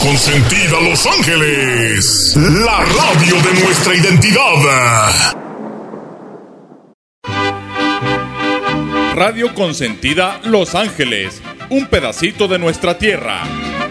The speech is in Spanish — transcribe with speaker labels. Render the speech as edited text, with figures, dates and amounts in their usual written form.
Speaker 1: Consentida Los Ángeles, la radio de nuestra identidad.
Speaker 2: Radio Consentida Los Ángeles, un pedacito de nuestra tierra.